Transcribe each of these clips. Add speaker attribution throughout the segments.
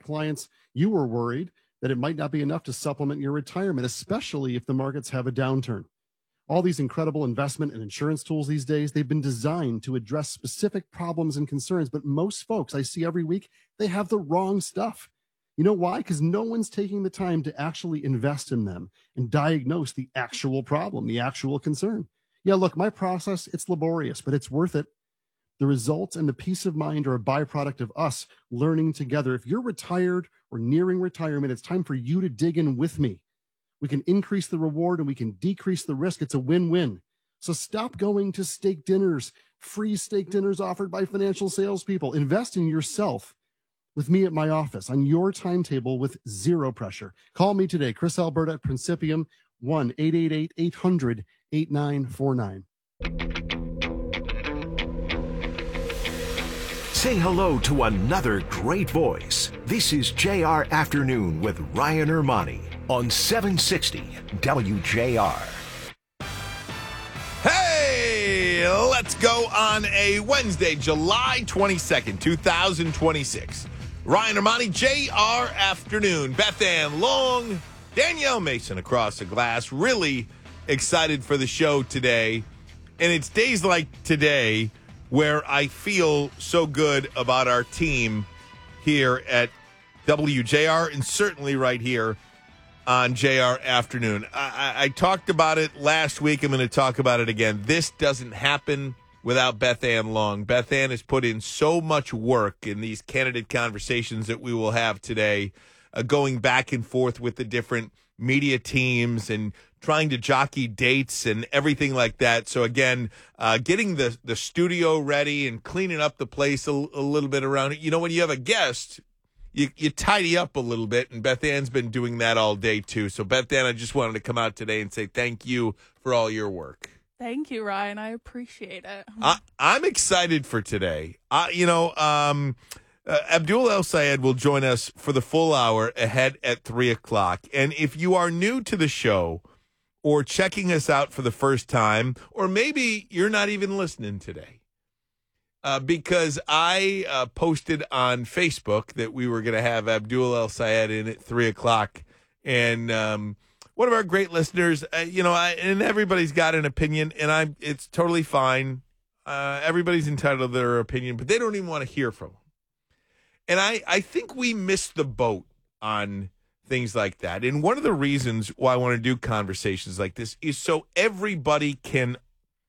Speaker 1: clients, you were worried that it might not be enough to supplement your retirement, especially if the markets have a downturn. All these incredible investment and insurance tools these days, they've been designed to address specific problems and concerns, but most folks I see every week, they have the wrong stuff. You know why? Because no one's taking the time to actually invest in them and diagnose the actual problem, the actual concern. Yeah, look, my process, it's laborious, but it's worth it. The results and the peace of mind are a byproduct of us learning together. If you're retired or nearing retirement, it's time for you to dig in with me. We can increase the reward and we can decrease the risk. It's a win-win. So stop going to steak dinners, free steak dinners offered by financial salespeople. Invest in yourself with me at my office on your timetable with zero pressure. Call me today, Chris Alberta at Principium, 1-888-800-8949.
Speaker 2: Say hello to another great voice. This is JR Afternoon with Ryan Ermani on 760 WJR.
Speaker 3: Hey, let's go on a Wednesday, July 22nd, 2026. Ryan Ermani, JR Afternoon. Beth Ann Long, Danielle Mason across the glass. Really excited for the show today. And it's days like today where I feel so good about our team here at WJR and certainly right here on JR Afternoon. I talked about it last week. I'm going to talk about it again. This doesn't happen without Beth Ann Long. Beth Ann has put in so much work in these candidate conversations that we will have today, going back and forth with the different media teams and trying to jockey dates and everything like that. So again, getting the studio ready and cleaning up the place a little bit around it. You know, when you have a guest, you tidy up a little bit, and Beth Ann's been doing that all day too. So Beth Ann, I just wanted to come out today and say thank you for all your work.
Speaker 4: Thank you, Ryan. I appreciate it.
Speaker 3: I'm excited for today. Abdul El Sayed will join us for the full hour ahead at 3 o'clock. And if you are new to the show or checking us out for the first time, or maybe you're not even listening today, because I posted on Facebook that we were going to have Abdul El Sayed in at 3 o'clock. And one of our great listeners, and everybody's got an opinion, and it's totally fine. Everybody's entitled to their opinion, but they don't even want to hear from them. And I think we missed the boat on things like that. And one of the reasons why I want to do conversations like this is so everybody can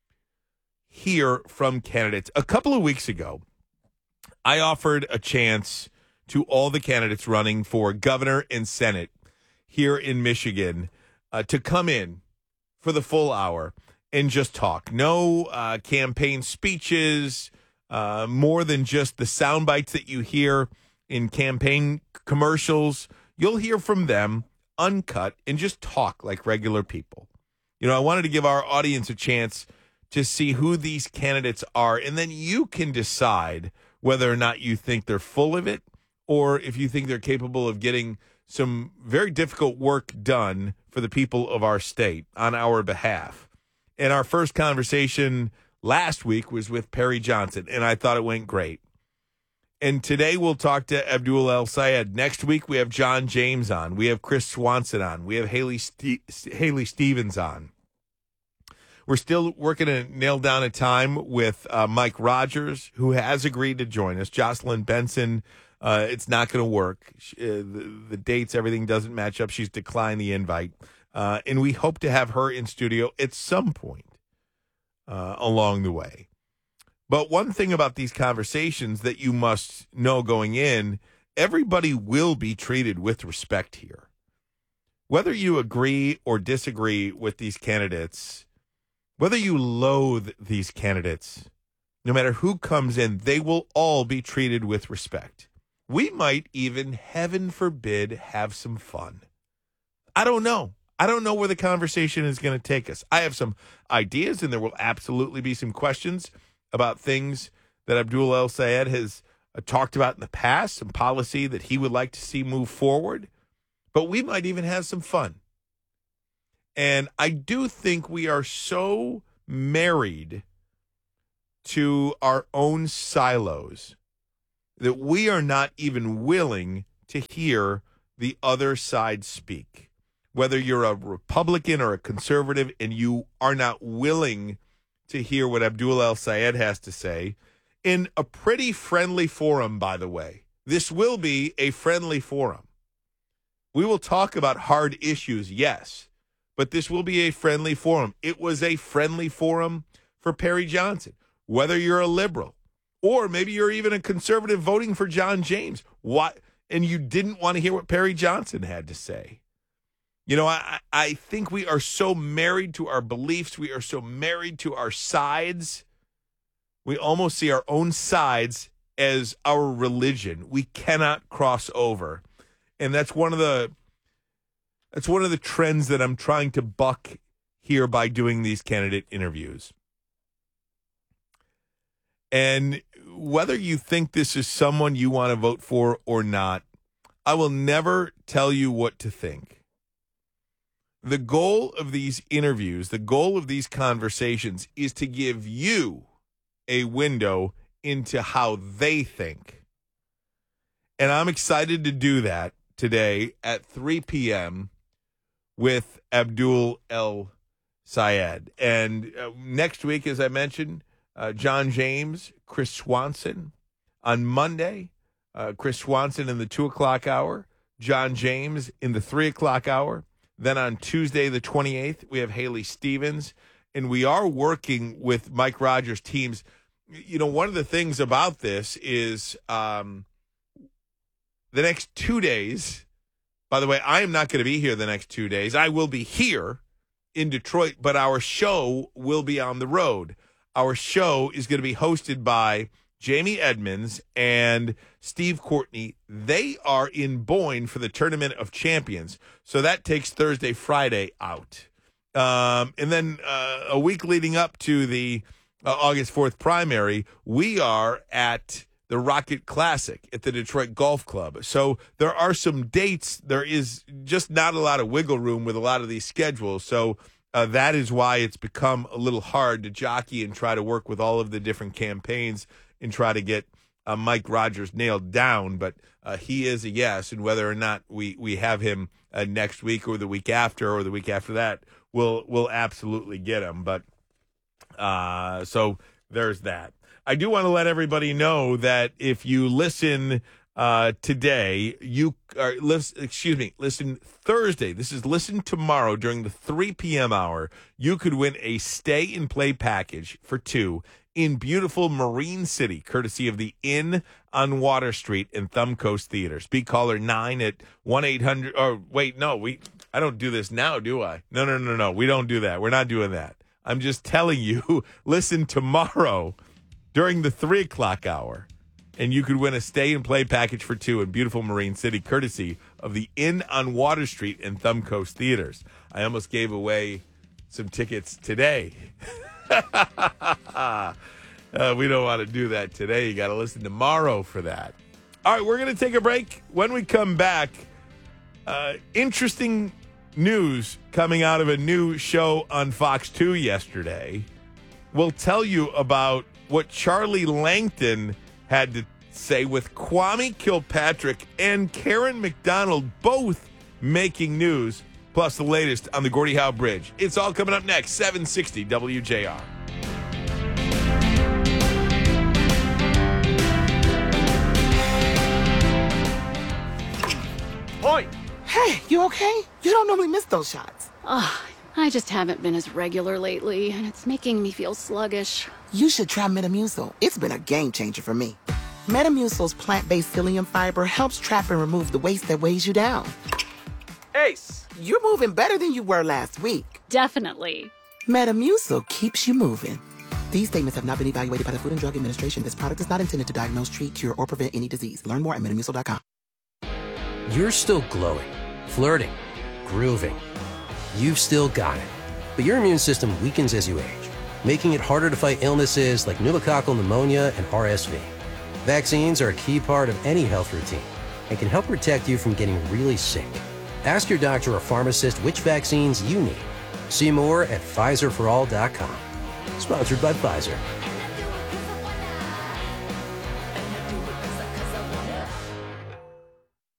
Speaker 3: hear from candidates. A couple of weeks ago, I offered a chance to all the candidates running for governor and Senate here in Michigan to come in for the full hour and just talk. No campaign speeches, more than just the sound bites that you hear in campaign commercials. You'll hear from them uncut and just talk like regular people. You know, I wanted to give our audience a chance to see who these candidates are, and then you can decide whether or not you think they're full of it or if you think they're capable of getting some very difficult work done for the people of our state on our behalf. And our first conversation last week was with Perry Johnson, and I thought it went great. And today we'll talk to Abdul El Sayed. Next week we have John James on. We have Chris Swanson on. We have Haley Stevens on. We're still working to nail down a time with Mike Rogers, who has agreed to join us. Jocelyn Benson, it's not going to work. The dates, everything doesn't match up. She's declined the invite. And we hope to have her in studio at some point along the way. But one thing about these conversations that you must know going in, everybody will be treated with respect here. Whether you agree or disagree with these candidates, whether you loathe these candidates, no matter who comes in, they will all be treated with respect. We might even, heaven forbid, have some fun. I don't know. I don't know where the conversation is going to take us. I have some ideas, and there will absolutely be some questions about things that Abdul El Sayed has talked about in the past, some policy that he would like to see move forward. But we might even have some fun. And I do think we are so married to our own silos that we are not even willing to hear the other side speak. Whether you're a Republican or a conservative and you are not willing to hear what Abdul El-Sayed has to say, in a pretty friendly forum, by the way. This will be a friendly forum. We will talk about hard issues, yes, but this will be a friendly forum. It was a friendly forum for Perry Johnson. Whether you're a liberal or maybe you're even a conservative voting for John James, and you didn't want to hear what Perry Johnson had to say. You know, I think we are so married to our beliefs. We are so married to our sides. We almost see our own sides as our religion. We cannot cross over. And that's one of the trends that I'm trying to buck here by doing these candidate interviews. And whether you think this is someone you want to vote for or not, I will never tell you what to think. The goal of these interviews, the goal of these conversations is to give you a window into how they think. And I'm excited to do that today at 3 p.m. with Abdul El-Sayed. And next week, as I mentioned, John James, Chris Swanson. On Monday, Chris Swanson in the 2 o'clock hour, John James in the 3 o'clock hour. Then on Tuesday, the 28th, we have Haley Stevens. And we are working with Mike Rogers' teams. You know, one of the things about this is the next 2 days, by the way, I am not going to be here the next 2 days. I will be here in Detroit, but our show will be on the road. Our show is going to be hosted by Jamie Edmonds and Steve Courtney. They are in Boyne for the Tournament of Champions. So that takes Thursday, Friday out. And then a week leading up to the August 4th primary, we are at the Rocket Classic at the Detroit Golf Club. So there are some dates. There is just not a lot of wiggle room with a lot of these schedules. So that is why it's become a little hard to jockey and try to work with all of the different campaigns and try to get Mike Rogers nailed down. But he is a yes, and whether or not we have him next week or the week after that, we'll absolutely get him. But so there's that. I do want to let everybody know that if you listen today, listen Thursday. This is listen tomorrow during the 3 p.m. hour. You could win a stay and play package for two in beautiful Marine City, courtesy of the Inn on Water Street in Thumb Coast Theater. Speak caller 9 at 1-800. Or wait, no, I don't do this now, do I? No. We don't do that. We're not doing that. I'm just telling you, listen tomorrow during the 3 o'clock hour, and you could win a stay and play package for two in beautiful Marine City, courtesy of the Inn on Water Street in Thumb Coast Theaters. I almost gave away some tickets today. We don't want to do that today. You got to listen tomorrow for that. All right, we're going to take a break. When we come back, interesting news coming out of a new show on Fox 2 yesterday. We'll tell you about what Charlie Langton had to say with Kwame Kilpatrick and Karen McDonald both making news, plus the latest on the Gordie Howe Bridge. It's all coming up next, 760 WJR.
Speaker 5: Oi!
Speaker 6: Hey, you okay? You don't normally miss those shots.
Speaker 7: I just haven't been as regular lately, and it's making me feel sluggish.
Speaker 6: You should try Metamucil. It's been a game changer for me. Metamucil's plant-based psyllium fiber helps trap and remove the waste that weighs you down.
Speaker 5: Ace!
Speaker 6: You're moving better than you were last week.
Speaker 7: Definitely.
Speaker 6: Metamucil keeps you moving. These statements have not been evaluated by the Food and Drug Administration. This product is not intended to diagnose, treat, cure, or prevent any disease. Learn more at metamucil.com.
Speaker 8: You're still glowing, flirting, grooving. You've still got it. But your immune system weakens as you age, making it harder to fight illnesses like pneumococcal pneumonia and RSV. Vaccines are a key part of any health routine and can help protect you from getting really sick. Ask your doctor or pharmacist which vaccines you need. See more at PfizerForAll.com. Sponsored by Pfizer.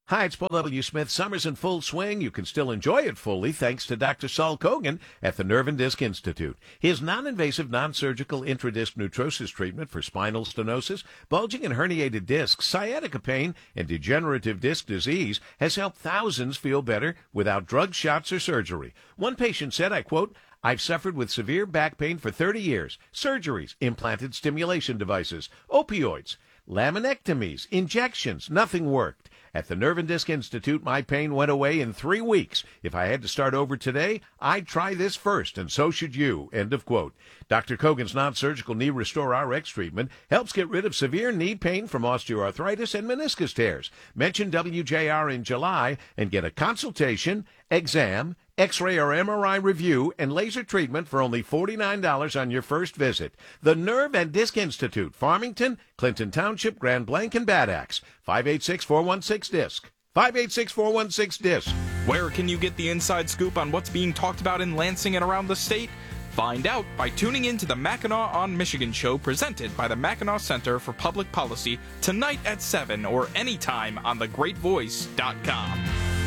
Speaker 9: Hi, it's Paul W. Smith. Summer's in full swing. You can still enjoy it fully thanks to Dr. Saul Kogan at the Nerve and Disc Institute. His non-invasive, non-surgical intradisc neutrosis treatment for spinal stenosis, bulging and herniated discs, sciatica pain, and degenerative disc disease has helped thousands feel better without drugs, shots, or surgery. One patient said, I quote, I've suffered with severe back pain for 30 years, surgeries, implanted stimulation devices, opioids, laminectomies, injections, nothing worked. At the Nerve and Disc Institute, my pain went away in 3 weeks. If I had to start over today, I'd try this first, and so should you. End of quote. Dr. Kogan's non-surgical Knee Restore RX treatment helps get rid of severe knee pain from osteoarthritis and meniscus tears. Mention WJR in July and get a consultation, exam, X-ray or MRI review, and laser treatment for only $49 on your first visit. The Nerve and Disc Institute, Farmington, Clinton Township, Grand Blanc, and Bad Axe. 586-416-DISC. 586-416-DISC.
Speaker 5: Where can you get the inside scoop on what's being talked about in Lansing and around the state? Find out by tuning in to the Mackinac on Michigan show presented by the Mackinac Center for Public Policy tonight at 7 or anytime on thegreatvoice.com.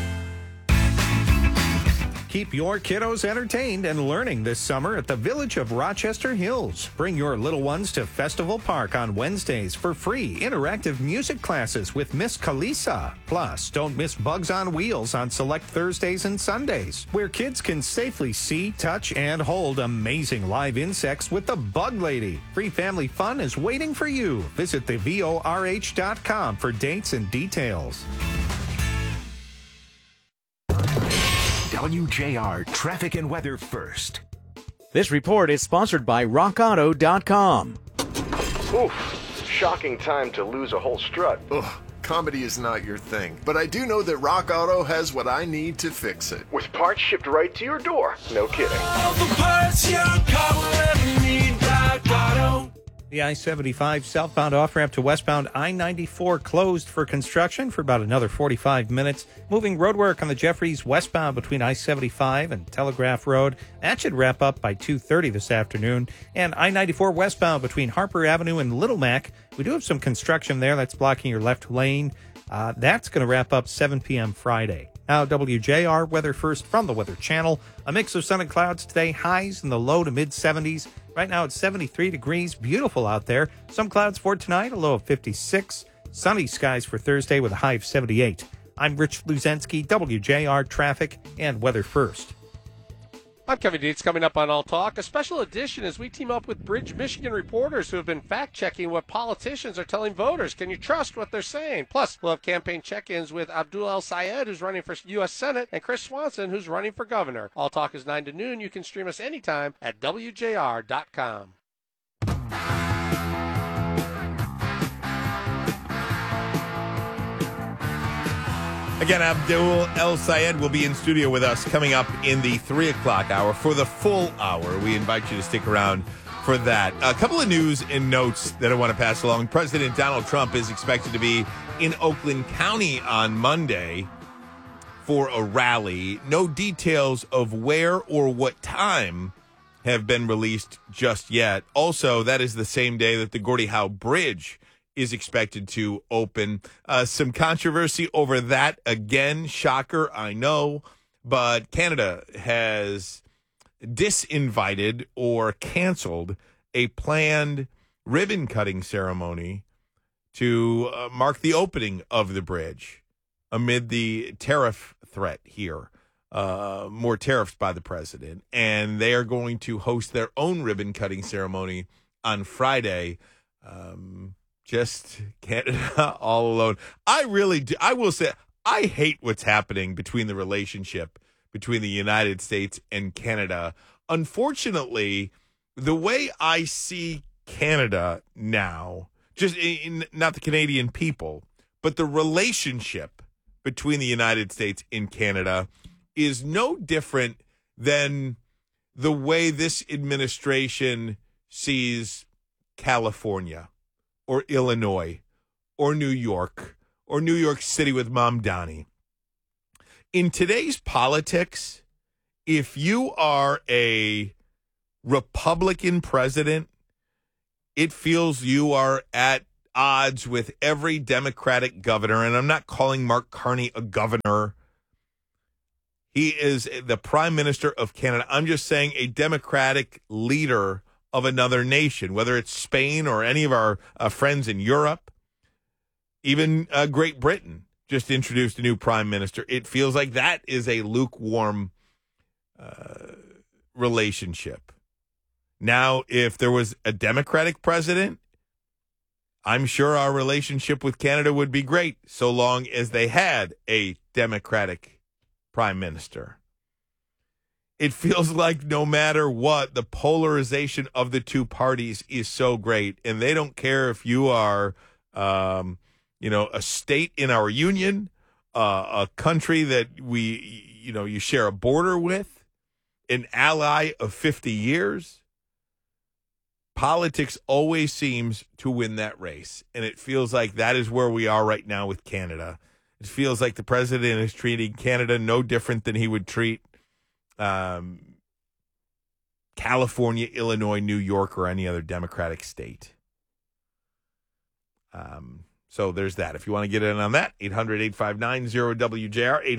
Speaker 10: Keep your kiddos entertained and learning this summer at the Village of Rochester Hills. Bring your little ones to Festival Park on Wednesdays for free interactive music classes with Miss Kalisa. Plus, don't miss Bugs on Wheels on select Thursdays and Sundays, where kids can safely see, touch, and hold amazing live insects with the Bug Lady. Free family fun is waiting for you. Visit thevorh.com for dates and details.
Speaker 2: WJR Traffic and Weather First.
Speaker 11: This report is sponsored by RockAuto.com.
Speaker 12: Oof, shocking time to lose a whole strut.
Speaker 13: Ugh, comedy is not your thing. But I do know that Rock Auto has what I need to fix it.
Speaker 12: With parts shipped right to your door. No kidding.
Speaker 14: All the parts your car will ever need, Rock Auto.
Speaker 10: The I-75 southbound off-ramp to westbound I-94 closed for construction for about another 45 minutes. Moving roadwork on the Jeffries westbound between I-75 and Telegraph Road. That should wrap up by 2:30 this afternoon. And I-94 westbound between Harper Avenue and Little Mac. We do have some construction there that's blocking your left lane. That's going to wrap up 7 p.m. Friday. Now, WJR weather first from the Weather Channel. A mix of sun and clouds today, highs in the low to mid-70s. Right now it's 73 degrees, beautiful out there. Some clouds for tonight, a low of 56. Sunny skies for Thursday with a high of 78. I'm Rich Luzensky, WJR Traffic and Weather First.
Speaker 15: I'm Kevin Dietz. Coming up on All Talk, a special edition as we team up with Bridge, Michigan reporters who have been fact-checking what politicians are telling voters. Can you trust what they're saying? Plus, we'll have campaign check-ins with Abdul El-Sayed, who's running for U.S. Senate, and Chris Swanson, who's running for governor. All Talk is 9 to noon. You can stream us anytime at WJR.com.
Speaker 3: Again, Abdul El-Sayed will be in studio with us coming up in the 3 o'clock hour. For the full hour, we invite you to stick around for that. A couple of news and notes that I want to pass along. President Donald Trump is expected to be in Oakland County on Monday for a rally. No details of where or what time have been released just yet. Also, that is the same day that the Gordie Howe Bridge is expected to open. Some controversy over that again. Shocker, I know. But Canada has disinvited or canceled a planned ribbon-cutting ceremony to mark the opening of the bridge amid the tariff threat here. More tariffs by the president. And they are going to host their own ribbon-cutting ceremony on Friday. Just Canada all alone. I really do. I will say, I hate what's happening between the relationship between the United States and Canada. Unfortunately, the way I see Canada now, just not the Canadian people, but the relationship between the United States and Canada is no different than the way this administration sees California, or Illinois, or New York City with Mom Donnie. In today's politics, if you are a Republican president, it feels you are at odds with every Democratic governor, and I'm not calling Mark Carney a governor. He is the Prime Minister of Canada. I'm just saying a Democratic leader of another nation, whether it's Spain or any of our friends in Europe, even Great Britain just introduced a new Prime Minister. It feels like that is a lukewarm relationship. Now, if there was a Democratic president, I'm sure our relationship with Canada would be great, so long as they had a Democratic Prime Minister. It feels like no matter what, the polarization of the two parties is so great, and they don't care if you are, a state in our union, a country that you share a border with, an ally of 50 years. Politics always seems to win that race, and it feels like that is where we are right now with Canada. It feels like the president is treating Canada no different than he would treat California, Illinois, New York, or any other Democratic state. So there's that. If you want to get in on that, 800-859-0WJR,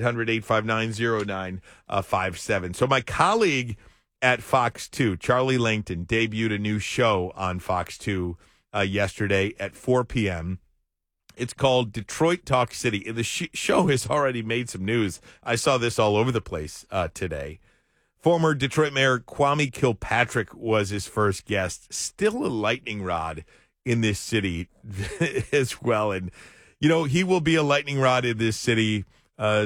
Speaker 3: 800-859-0957. So my colleague at Fox 2, Charlie Langton, debuted a new show on Fox 2 yesterday at 4 p.m. It's called Detroit Talk City. The show has already made some news. I saw this all over the place today. Former Detroit Mayor Kwame Kilpatrick was his first guest. Still a lightning rod in this city as well. And, he will be a lightning rod in this city for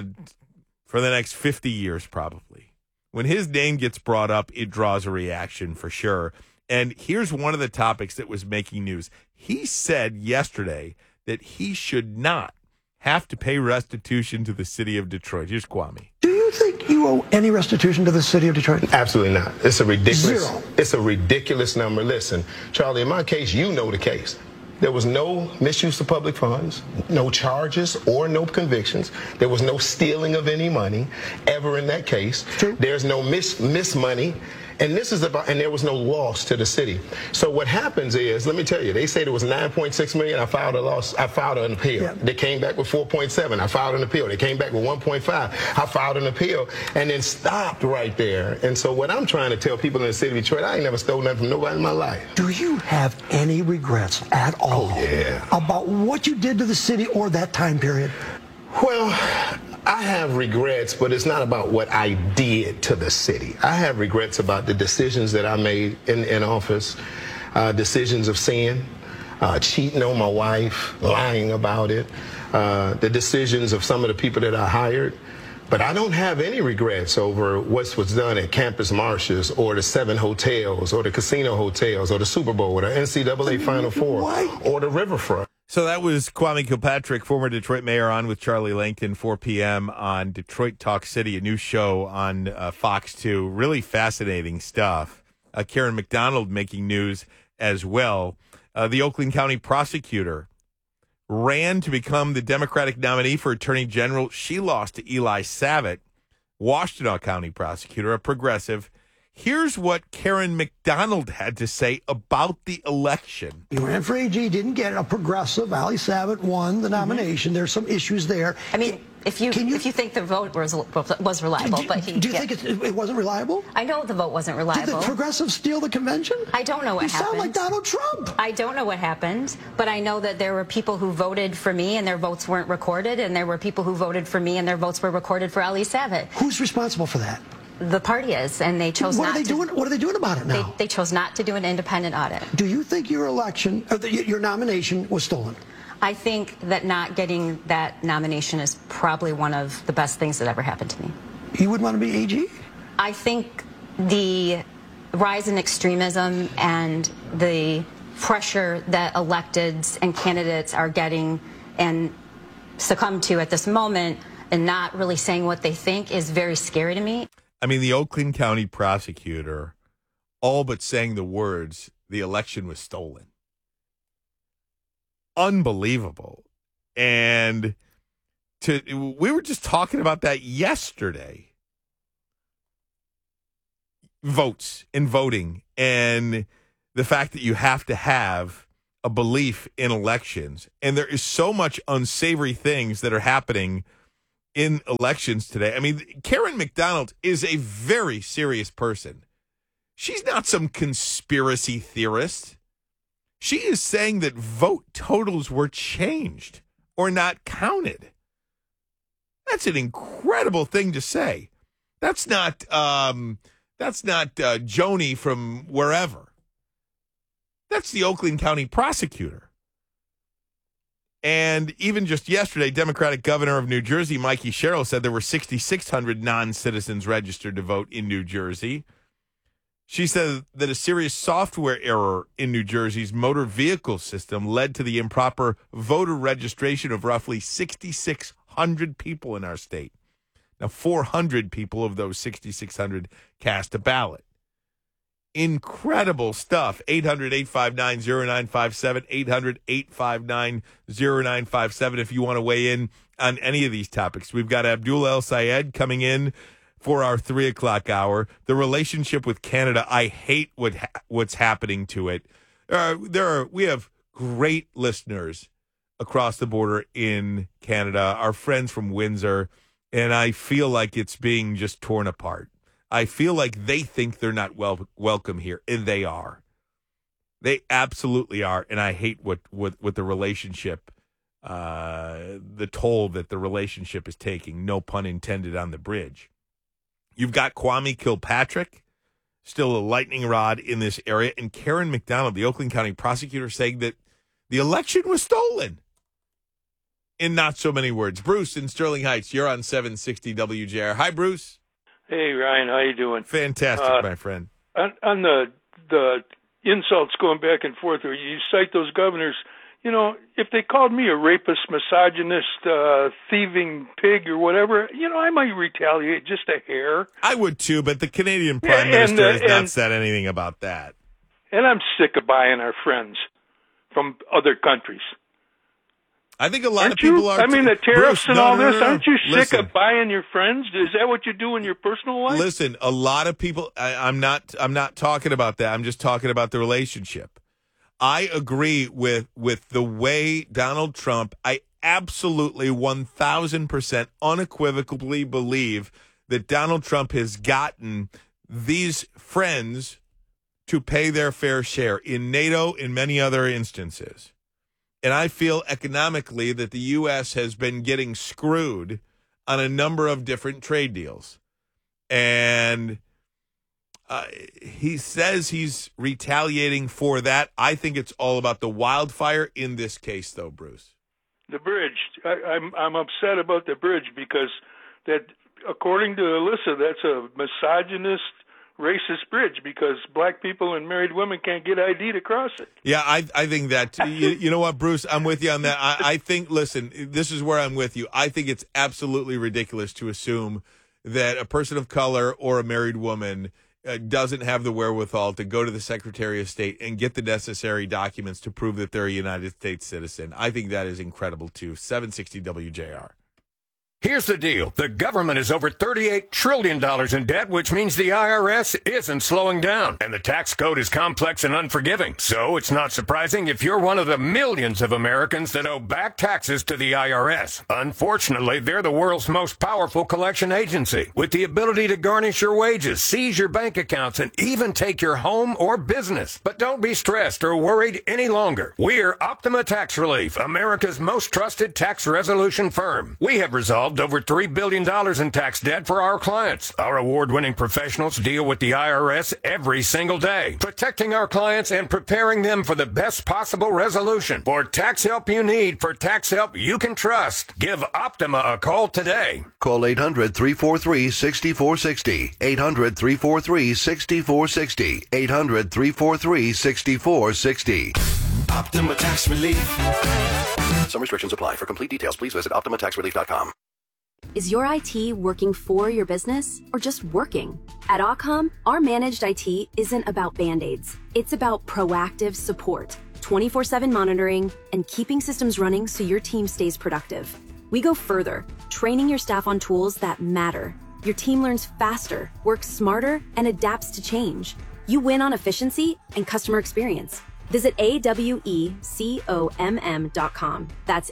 Speaker 3: the next 50 years probably. When his name gets brought up, it draws a reaction for sure. And here's one of the topics that was making news. He said yesterday that he should not have to pay restitution to the city of Detroit. Here's Kwame.
Speaker 16: Do you think you owe any restitution to the city of Detroit?
Speaker 17: Absolutely not. It's a ridiculous.
Speaker 16: Zero.
Speaker 17: It's a ridiculous number. Listen, Charlie, in my case, you know the case. There was no misuse of public funds, no charges or no convictions. There was no stealing of any money ever in that case.
Speaker 16: True.
Speaker 17: There's no miss money. And this is about, and there was no loss to the city. So what happens is, let me tell you, they said it was 9.6 million. I filed an appeal.
Speaker 16: Yeah.
Speaker 17: They came back with 4.7. I filed an appeal. They came back with 1.5. I filed an appeal and then stopped right there. And so what I'm trying to tell people in the city of Detroit, I ain't never stolen nothing from nobody in my life.
Speaker 16: Do you have any regrets at all about what you did to the city or that time period?
Speaker 17: Well, I have regrets, but it's not about what I did to the city. I have regrets about the decisions that I made in office, decisions of sin, cheating on my wife, lying about it, the decisions of some of the people that I hired. But I don't have any regrets over what was done at Campus Martius or the 7 hotels or the casino hotels or the Super Bowl or the NCAA Final Four or the Riverfront.
Speaker 3: So that was Kwame Kilpatrick, former Detroit mayor, on with Charlie Langton, 4 p.m. on Detroit Talk City, a new show on Fox 2. Really fascinating stuff. Karen McDonald making news as well. The Oakland County prosecutor ran to become the Democratic nominee for Attorney General. She lost to Eli Savitt, Washtenaw County prosecutor, a progressive. Here's what Karen McDonald had to say about the election.
Speaker 16: You ran for AG, didn't get it. A progressive, Ali Savitt won the nomination. There's some issues there.
Speaker 18: I mean, if you think the vote was reliable,
Speaker 16: do you think it wasn't reliable?
Speaker 18: I know the vote wasn't reliable.
Speaker 16: Did the progressives steal the convention?
Speaker 18: I don't know what happened.
Speaker 16: You sound like Donald Trump.
Speaker 18: I don't know what happened, but I know that there were people who voted for me and their votes weren't recorded, and there were people who voted for me and their votes were recorded for Ali Savitt.
Speaker 16: Who's responsible for that?
Speaker 18: The party is, and they chose not to.
Speaker 16: What are they doing about it now?
Speaker 18: They chose not to do an independent audit.
Speaker 16: Do you think your nomination was stolen?
Speaker 18: I think that not getting that nomination is probably one of the best things that ever happened to me.
Speaker 16: You would want to be AG?
Speaker 18: I think the rise in extremism and the pressure that electeds and candidates are getting and succumb to at this moment and not really saying what they think is very scary to me.
Speaker 3: I mean, the Oakland County prosecutor all but saying the words, the election was stolen. Unbelievable. And we were just talking about that yesterday. Votes and voting and the fact that you have to have a belief in elections. And there is so much unsavory things that are happening in elections today. I mean, Karen McDonald is a very serious person. She's not some conspiracy theorist. She is saying that vote totals were changed or not counted. That's an incredible thing to say. That's not Joni from wherever. That's the Oakland County prosecutor. And even just yesterday, Democratic Governor of New Jersey, Mikey Sherrill, said there were 6,600 non-citizens registered to vote in New Jersey. She said that a serious software error in New Jersey's motor vehicle system led to the improper voter registration of roughly 6,600 people in our state. Now, 400 people of those 6,600 cast a ballot. Incredible stuff. 800-859-0957, 800-859-0957 if you want to weigh in on any of these topics. We've got Abdul El Sayed coming in for our 3 o'clock hour. The relationship with Canada, I hate what's happening to it. We have great listeners across the border in Canada, our friends from Windsor, and I feel like it's being just torn apart. I feel like they think they're not welcome here, and they are. They absolutely are, and I hate what the relationship, the toll that the relationship is taking, no pun intended, on the bridge. You've got Kwame Kilpatrick, still a lightning rod in this area, and Karen McDonald, the Oakland County prosecutor, saying that the election was stolen. In not so many words. Bruce in Sterling Heights, you're on 760 WJR. Hi, Bruce.
Speaker 19: Hey, Ryan, how you doing?
Speaker 3: Fantastic, my friend.
Speaker 19: On the insults going back and forth, where you cite those governors, you know, if they called me a rapist, misogynist, thieving pig or whatever, you know, I might retaliate just a hair.
Speaker 3: I would too, but the Canadian Prime Minister has not said anything about that.
Speaker 19: And I'm sick of buying our friends from other countries.
Speaker 3: I think a lot of people are.
Speaker 19: I mean, the tariffs
Speaker 3: Bruce,
Speaker 19: and all this.
Speaker 3: No.
Speaker 19: Aren't you sick
Speaker 3: Listen.
Speaker 19: of buying your friends? Is that what you do in your personal life?
Speaker 3: Listen, a lot of people. I'm not talking about that. I'm just talking about the relationship. I agree with the way Donald Trump. I absolutely 1,000% unequivocally believe that Donald Trump has gotten these friends to pay their fair share in NATO, in many other instances. And I feel economically that the U.S. has been getting screwed on a number of different trade deals. And he says he's retaliating for that. I think it's all about the wildfire in this case, though, Bruce.
Speaker 19: The bridge. I'm upset about the bridge because that, according to Alyssa, that's a misogynist, racist bridge because black people and married women can't get ID to cross it.
Speaker 3: Yeah, I think that, you know what, Bruce, I'm with you on that. I think, listen, this is where I'm with you. I think it's absolutely ridiculous to assume that a person of color or a married woman doesn't have the wherewithal to go to the Secretary of State and get the necessary documents to prove that they're a United States citizen. I think that is incredible, too. 760 WJR.
Speaker 20: Here's the deal. The government is over $38 trillion in debt, which means the IRS isn't slowing down. And the tax code is complex and unforgiving. So it's not surprising if you're one of the millions of Americans that owe back taxes to the IRS. Unfortunately, they're the world's most powerful collection agency, with the ability to garnish your wages, seize your bank accounts, and even take your home or business. But don't be stressed or worried any longer. We're Optima Tax Relief, America's most trusted tax resolution firm. We have resolved over $3 billion in tax debt for our clients. Our award-winning professionals deal with the IRS every single day, protecting our clients and preparing them for the best possible resolution. For tax help you need, for tax help you can trust, give Optima a call today.
Speaker 21: Call 800-343-6460. 800-343-6460. 800-343-6460.
Speaker 14: Optima Tax Relief.
Speaker 21: Some restrictions apply. For complete details, please visit OptimaTaxRelief.com.
Speaker 22: Is your IT working for your business or just working? At Occom, our managed IT isn't about Band-Aids. It's about proactive support, 24/7 monitoring, and keeping systems running so your team stays productive. We go further, training your staff on tools that matter. Your team learns faster, works smarter, and adapts to change. You win on efficiency and customer experience. Visit AWECOMM.com. That's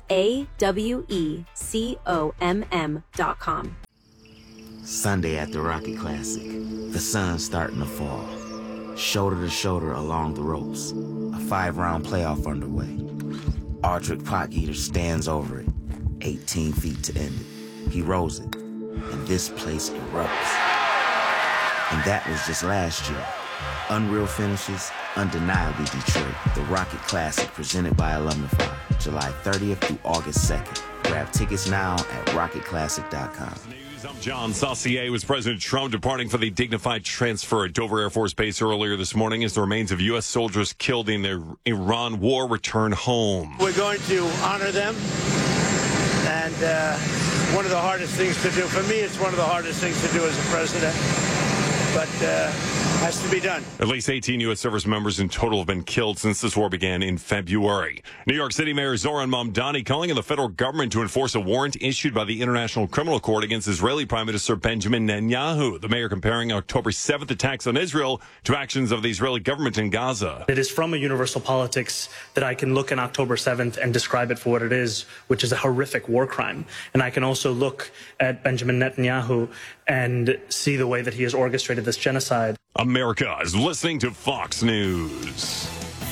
Speaker 22: AWECOMM.com.
Speaker 1: Sunday at the Rocket Classic. The sun's starting to fall. Shoulder to shoulder along the ropes. A 5-round playoff underway. Ardrick Potgieter stands over it. 18 feet to end it. He rolls it. And this place erupts. And that was just last year. Unreal finishes, undeniably Detroit. The Rocket Classic presented by Alumnify. July 30th through August 2nd. Grab tickets now at rocketclassic.com.
Speaker 4: I'm John Saucier. Was President Trump departing for the dignified transfer at Dover Air Force Base earlier this morning as the remains of U.S. soldiers killed in the Iran war return home.
Speaker 23: We're going to honor them, and one of the hardest things to do, for me, it's one of the hardest things to do as a president, but has to be done.
Speaker 4: At least 18 U.S. service members in total have been killed since this war began in February. New York City Mayor Zohran Mamdani calling on the federal government to enforce a warrant issued by the International Criminal Court against Israeli Prime Minister Benjamin Netanyahu. The mayor comparing October 7th attacks on Israel to actions of the Israeli government in Gaza.
Speaker 24: It is from a universal politics that I can look on October 7th and describe it for what it is, which is a horrific war crime. And I can also look at Benjamin Netanyahu and see the way that he has orchestrated this genocide.
Speaker 4: America is listening to Fox News.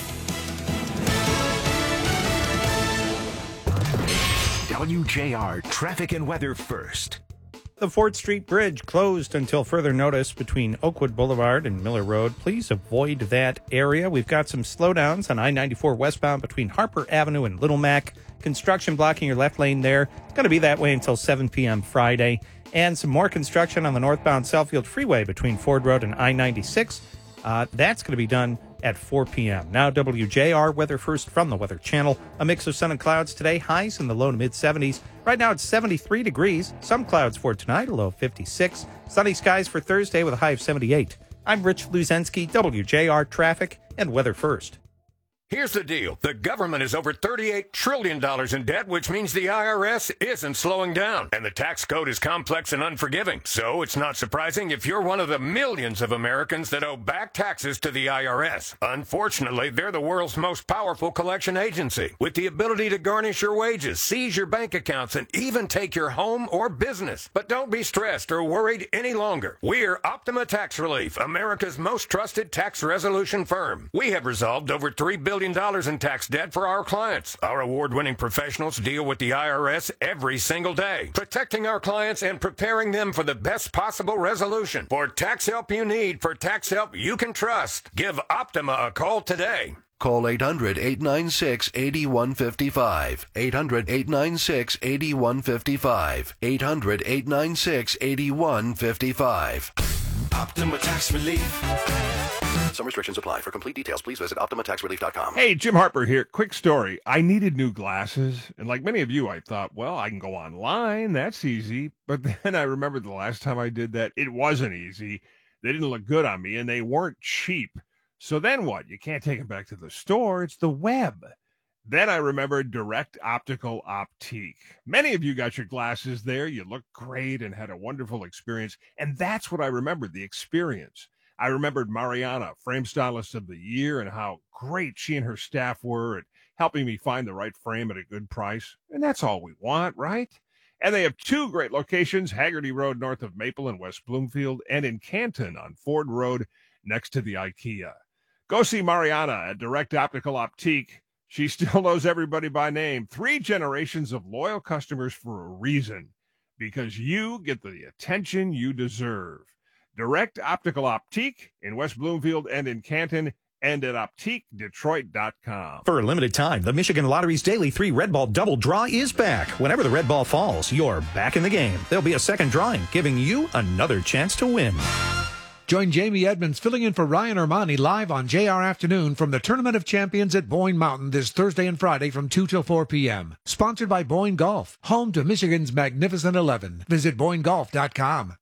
Speaker 2: WJR traffic and weather first.
Speaker 10: The 4th Street Bridge closed until further notice between Oakwood Boulevard and Miller Road. Please avoid that area. We've got some slowdowns on I-94 westbound between Harper Avenue and Little Mac. Construction blocking your left lane there. It's going to be that way until 7 p.m. Friday. And some more construction on the northbound Southfield Freeway between Ford Road and I-96. That's going to be done at 4 p.m. Now WJR weather first from the Weather Channel. A mix of sun and clouds today, highs in the low to mid-70s. Right now it's 73 degrees. Some clouds for tonight, a low of 56. Sunny skies for Thursday with a high of 78. I'm Rich Luzensky, WJR traffic and weather first.
Speaker 20: Here's the deal. The government is over $38 trillion in debt, which means the IRS isn't slowing down. And the tax code is complex and unforgiving. So it's not surprising if you're one of the millions of Americans that owe back taxes to the IRS. Unfortunately, they're the world's most powerful collection agency, with the ability to garnish your wages, seize your bank accounts, and even take your home or business. But don't be stressed or worried any longer. We're Optima Tax Relief, America's most trusted tax resolution firm. We have resolved over $3 billion in tax debt for our clients. Our award-winning professionals deal with the IRS every single day, protecting our clients and preparing them for the best possible resolution. For tax help you need, for tax help you can trust, give Optima a call today.
Speaker 21: Call 800-896-8155. 800-896-8155. 800-896-8155.
Speaker 14: Optima Tax Relief.
Speaker 21: Some restrictions apply. For complete details, please visit OptimaTaxRelief.com.
Speaker 25: Hey, Jim Harper here. Quick story. I needed new glasses, and like many of you, I thought, well, I can go online. That's easy. But then I remembered the last time I did that, it wasn't easy. They didn't look good on me, and they weren't cheap. So then what? You can't take them back to the store. It's the web. Then I remembered Direct Optical Optique. Many of you got your glasses there. You looked great and had a wonderful experience. And that's what I remembered, the experience. I remembered Mariana, Frame Stylist of the Year, and how great she and her staff were at helping me find the right frame at a good price. And that's all we want, right? And they have 2 great locations, Haggerty Road north of Maple in West Bloomfield, and in Canton on Ford Road next to the IKEA. Go see Mariana at Direct Optical Optique. She still knows everybody by name. 3 generations of loyal customers for a reason, because you get the attention you deserve. Direct Optical Optique in West Bloomfield and in Canton, and at OptiqueDetroit.com.
Speaker 10: For a limited time, the Michigan Lottery's Daily 3 Red Ball Double Draw is back. Whenever the red ball falls, you're back in the game. There'll be a second drawing, giving you another chance to win.
Speaker 26: Join Jamie Edmonds filling in for Ryan Armani live on JR Afternoon from the Tournament of Champions at Boyne Mountain this Thursday and Friday from 2 till 4 p.m. Sponsored by Boyne Golf, home to Michigan's Magnificent 11. Visit BoyneGolf.com.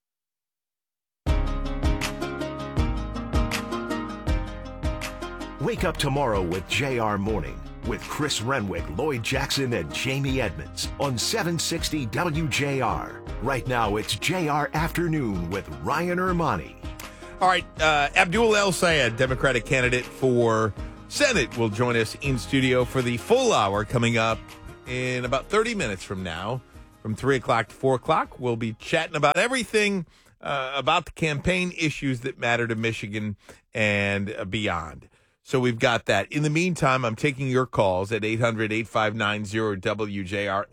Speaker 2: Wake up tomorrow with JR Morning with Chris Renwick, Lloyd Jackson, and Jamie Edmonds on 760 WJR. Right now, it's JR Afternoon with Ryan Armani.
Speaker 3: All right, Abdul El Sayed, Democratic candidate for Senate will join us in studio for the full hour coming up in about 30 minutes from now. From 3 o'clock to 4 o'clock, we'll be chatting about everything about the campaign issues that matter to Michigan and beyond. So we've got that. In the meantime, I'm taking your calls at 800-859-0WJR,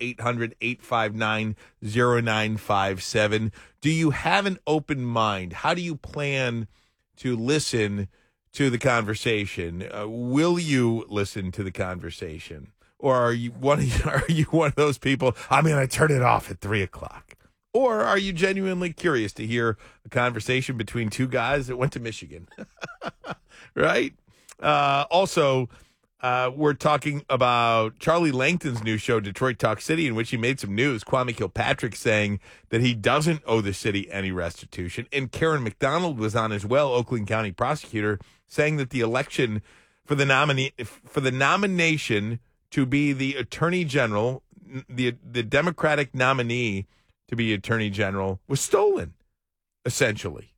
Speaker 3: 800-859-0957. Do you have an open mind? How do you plan to listen to the conversation? Will you listen to the conversation? Or are you one of those people, I'm going to turn it off at 3 o'clock? Or are you genuinely curious to hear a conversation between two guys that went to Michigan? Right? Also, we're talking about Charlie Langton's new show, Detroit Talk City, in which he made some news. Kwame Kilpatrick saying that he doesn't owe the city any restitution. And Karen McDonald was on as well, Oakland County prosecutor, saying that the election for the nomination to be the attorney general, the Democratic nominee to be attorney general, was stolen, essentially.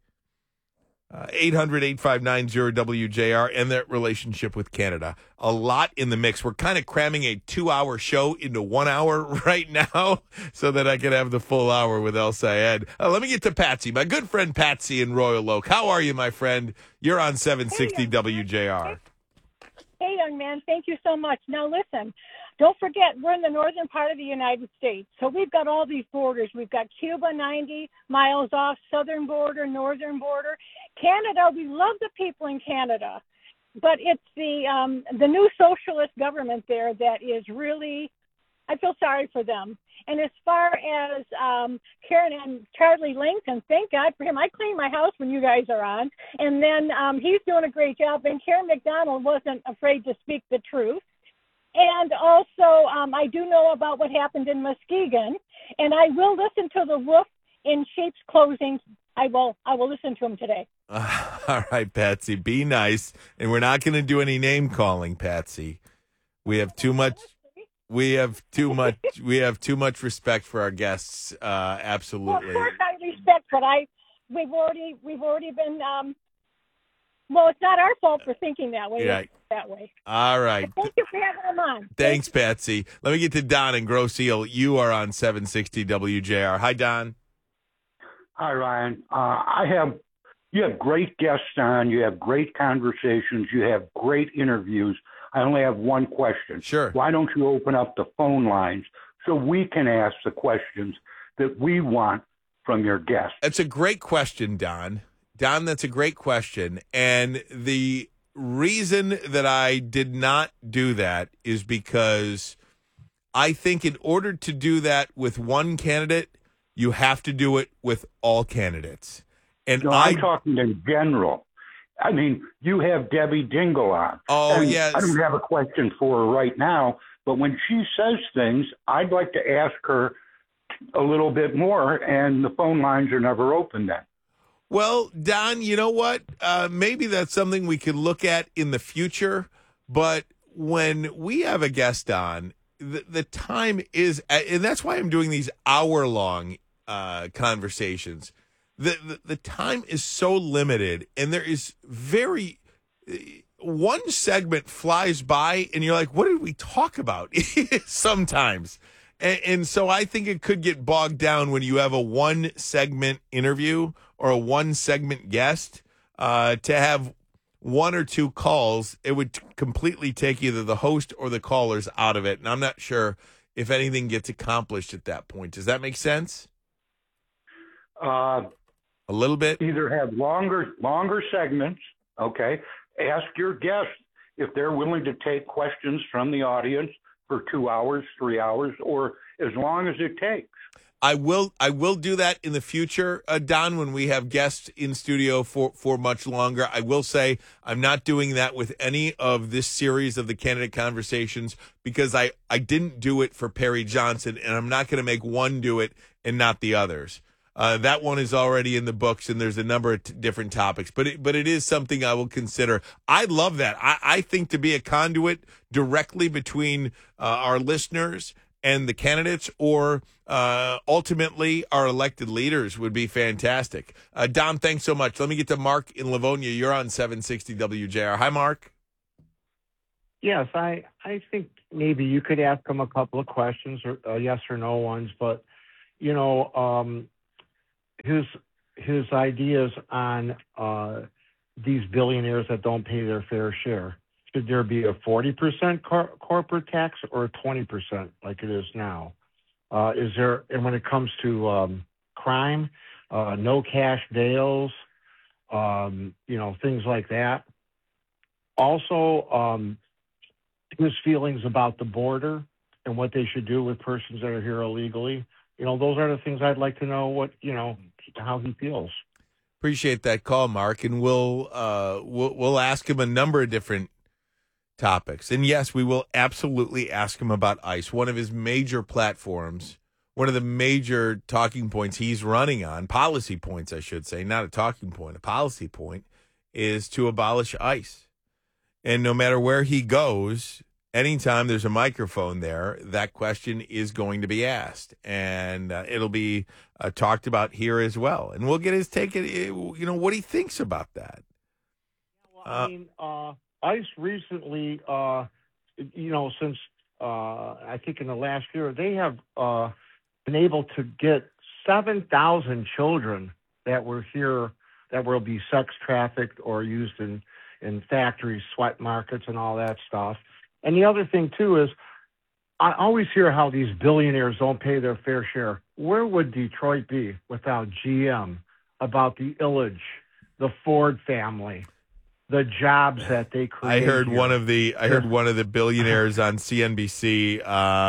Speaker 3: 800-859-0WJR and that relationship with Canada. A lot in the mix. We're kind of cramming a 2-hour show into 1 hour right now so that I can have the full hour with El Sayed. Let me get to Patsy, my good friend Patsy in Royal Oak. How are you, my friend? You're on 760 WJR.
Speaker 5: Hey, young man. Thank you so much. Now, listen. Don't forget, we're in the northern part of the United States. So we've got all these borders. We've got Cuba 90 miles off, southern border, northern border. Canada, we love the people in Canada. But it's the new socialist government there that is really, I feel sorry for them. And as far as Karen and Charlie Langton, thank God for him. I clean my house when you guys are on. And then he's doing a great job. And Karen McDonald wasn't afraid to speak the truth. And also, I do know about what happened in Muskegon, and I will listen to the wolf in sheep's clothing. I will listen to him today.
Speaker 3: All right, Patsy, be nice, and we're not going to do any name calling, Patsy. We have too much respect for our guests. Absolutely.
Speaker 5: Well, of course, I respect, but we've already been. Well, it's not our fault for thinking that way.
Speaker 3: Yeah.
Speaker 5: That way.
Speaker 3: All right.
Speaker 5: But thank you for having them on.
Speaker 3: Thanks, Patsy. Let me get to Don in Grosse Ile. You are on 760 WJR. Hi, Don.
Speaker 6: Hi, Ryan. You have great guests on. You have great conversations. You have great interviews. I only have one question.
Speaker 3: Sure.
Speaker 6: Why don't you open up the phone lines so we can ask the questions that we want from your guests?
Speaker 3: That's a great question, Don. Don, that's a great question. And the reason that I did not do that is because I think in order to do that with one candidate, you have to do it with all candidates. And
Speaker 6: no, I'm talking in general. I mean, you have Debbie Dingell on.
Speaker 3: Oh,
Speaker 6: and
Speaker 3: yes.
Speaker 6: I don't have a question for her right now, but when she says things, I'd like to ask her a little bit more, and the phone lines are never open then.
Speaker 3: Well, Don, you know what? Maybe that's something we could look at in the future. But when we have a guest on, the time is, and that's why I'm doing these hour-long conversations. The time is so limited, and there is one segment flies by, and you're like, what did we talk about? Sometimes. And so I think it could get bogged down when you have a one-segment interview or a one-segment guest. To have one or two calls, it would completely take either the host or the callers out of it. And I'm not sure if anything gets accomplished at that point. Does that make sense?
Speaker 6: A
Speaker 3: little bit?
Speaker 6: Either have longer segments, okay? Ask your guests if they're willing to take questions from the audience for 2 hours, 3 hours, or as long as it takes.
Speaker 3: I will do that in the future, Don, when we have guests in studio for much longer. I will say I'm not doing that with any of this series of the candidate conversations because I didn't do it for Perry Johnson, and I'm not going to make one do it and not the others. That one is already in the books, and there's a number of different topics. But it is something I will consider. I love that. I think to be a conduit directly between our listeners and the candidates or ultimately our elected leaders would be fantastic. Don, thanks so much. Let me get to Mark in Livonia. You're on 760 WJR. Hi, Mark.
Speaker 7: Yes, I think maybe you could ask him a couple of questions, or yes or no ones, but his ideas on these billionaires that don't pay their fair share. Should there be a 40% corporate tax or a 20% like it is now? Is there, and when it comes to crime, no cash bails, things like that. Also, his feelings about the border and what they should do with persons that are here illegally. Those are the things I'd like to know how he feels.
Speaker 3: Appreciate that call, Mark, and we'll ask him a number of different topics. And yes, we will absolutely ask him about ICE. One of his major platforms, one of the major talking points he's running on, policy points, I should say, not a talking point, a policy point, is to abolish ICE. And no matter where he goes, anytime there's a microphone there, that question is going to be asked. And it'll be talked about here as well. And we'll get his take, what he thinks about that.
Speaker 7: ICE recently, since I think in the last year, they have been able to get 7,000 children that were here that will be sex trafficked or used in factories, sweat markets, and all that stuff. And the other thing, too, is I always hear how these billionaires don't pay their fair share. Where would Detroit be without GM, about the Illich, the Ford family, the jobs that they create?
Speaker 3: I heard one of the billionaires on CNBC.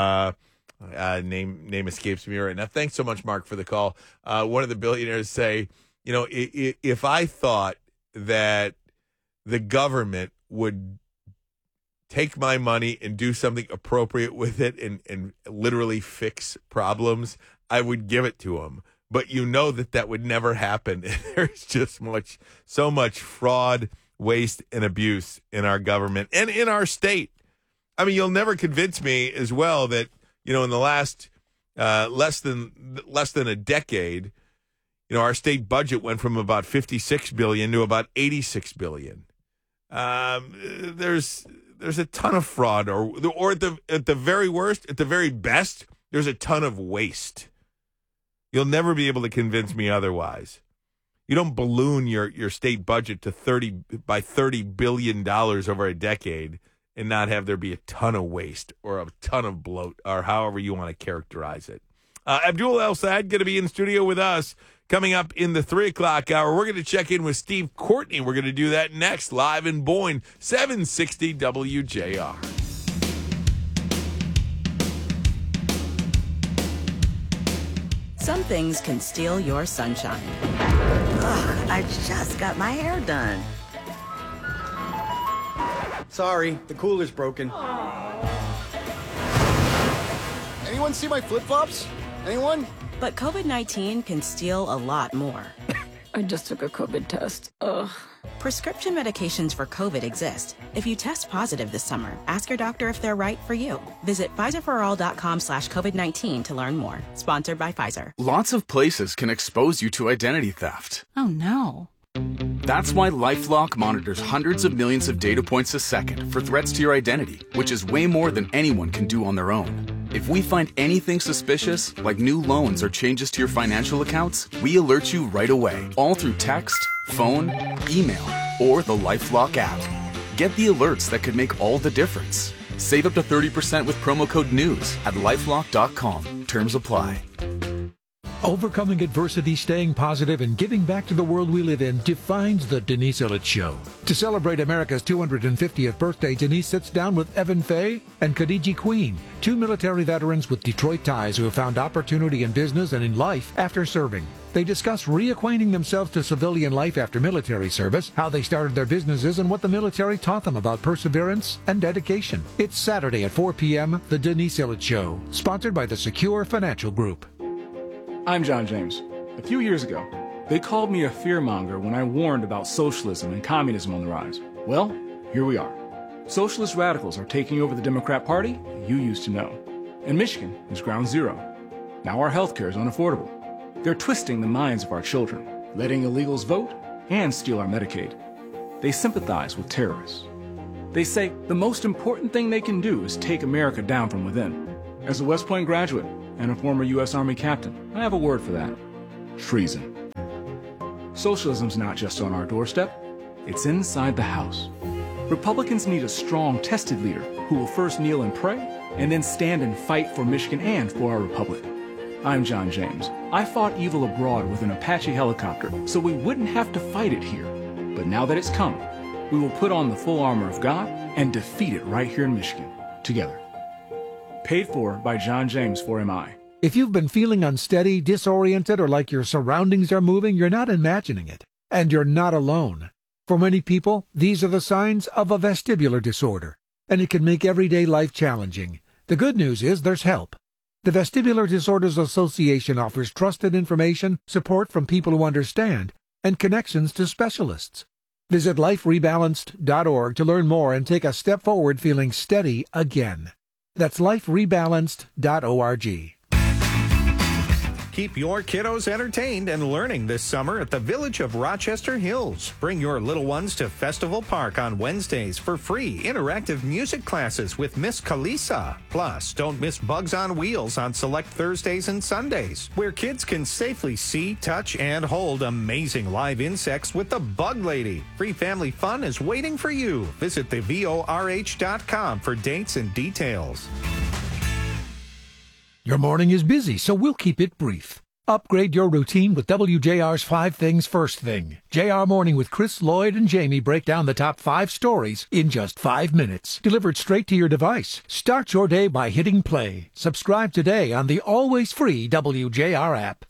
Speaker 3: Name escapes me right now. Thanks so much, Mark, for the call. One of the billionaires say, if I thought that the government would take my money and do something appropriate with it and literally fix problems, I would give it to them. But that would never happen. There's just so much fraud, waste, and abuse in our government and in our state. I mean, you'll never convince me as well that, in the last less than a decade, our state budget went from about $56 billion to about $86 billion. There's a ton of fraud, or at the very worst, at the very best, there's a ton of waste. You'll never be able to convince me otherwise. You don't balloon your state budget to $30 billion over a decade and not have there be a ton of waste or a ton of bloat, or however you want to characterize it. Abdul El-Sayed going to be in studio with us coming up in the 3 o'clock hour. We're going to check in with Steve Courtney. We're going to do that next, live in Boyne, 760 WJR.
Speaker 8: Some things can steal your sunshine.
Speaker 9: Ugh, I just got my hair done.
Speaker 11: Sorry, the cooler's broken. Anyone see my flip-flops? Anyone?
Speaker 8: But COVID-19 can steal a lot more.
Speaker 12: I just took a COVID test. Ugh.
Speaker 8: Prescription medications for COVID exist. If you test positive this summer, ask your doctor if they're right for you. Visit PfizerForAll.com/COVID-19 to learn more. Sponsored by Pfizer.
Speaker 13: Lots of places can expose you to identity theft.
Speaker 12: Oh, no.
Speaker 13: That's why LifeLock monitors hundreds of millions of data points a second for threats to your identity, which is way more than anyone can do on their own. If we find anything suspicious, like new loans or changes to your financial accounts, we alert you right away, all through text, phone, email, or the LifeLock app. Get the alerts that could make all the difference. Save up to 30% with promo code NEWS at LifeLock.com. Terms apply.
Speaker 26: Overcoming adversity, staying positive, and giving back to the world we live in defines the Denise Illich Show. To celebrate America's 250th birthday, Denise sits down with Evan Fay and Khadija Queen, two military veterans with Detroit ties who have found opportunity in business and in life after serving. They discuss reacquainting themselves to civilian life after military service, how they started their businesses, and what the military taught them about perseverance and dedication. It's Saturday at 4 p.m., The Denise Illich Show, sponsored by the Secure Financial Group.
Speaker 27: I'm John James. A few years ago, they called me a fearmonger when I warned about socialism and communism on the rise. Well, here we are. Socialist radicals are taking over the Democrat Party you used to know. And Michigan is ground zero. Now our healthcare is unaffordable. They're twisting the minds of our children, letting illegals vote and steal our Medicaid. They sympathize with terrorists. They say the most important thing they can do is take America down from within. As a West Point graduate and a former U.S. Army captain, I have a word for that: treason. Socialism's not just on our doorstep, it's inside the house. Republicans need a strong, tested leader who will first kneel and pray, and then stand and fight for Michigan and for our republic. I'm John James. I fought evil abroad with an Apache helicopter so we wouldn't have to fight it here. But now that it's come, we will put on the full armor of God and defeat it right here in Michigan, together. Paid for by John James for MI.
Speaker 26: If you've been feeling unsteady, disoriented, or like your surroundings are moving, you're not imagining it. And you're not alone. For many people, these are the signs of a vestibular disorder, and it can make everyday life challenging. The good news is there's help. The Vestibular Disorders Association offers trusted information, support from people who understand, and connections to specialists. Visit liferebalanced.org to learn more and take a step forward feeling steady again. That's liferebalanced.org.
Speaker 10: Keep your kiddos entertained and learning this summer at the Village of Rochester Hills. Bring your little ones to Festival Park on Wednesdays for free interactive music classes with Miss Kalisa. Plus, don't miss Bugs on Wheels on select Thursdays and Sundays, where kids can safely see, touch, and hold amazing live insects with the Bug Lady. Free family fun is waiting for you. Visit thevorh.com for dates and details.
Speaker 26: Your morning is busy, so we'll keep it brief. Upgrade your routine with WJR's 5 Things First Thing. JR Morning with Chris, Lloyd, and Jamie break down the top 5 stories in just 5 minutes. Delivered straight to your device. Start your day by hitting play. Subscribe today on the always free WJR app.